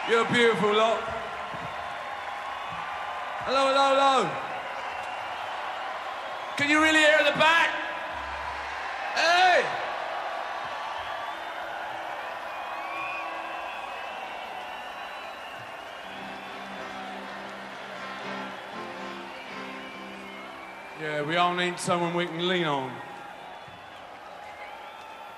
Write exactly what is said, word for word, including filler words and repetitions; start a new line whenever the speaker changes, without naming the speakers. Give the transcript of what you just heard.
You're a beautiful lot. Hello, hello, hello. Can you really hear at the back? Hey! Yeah, we all need someone we can lean on.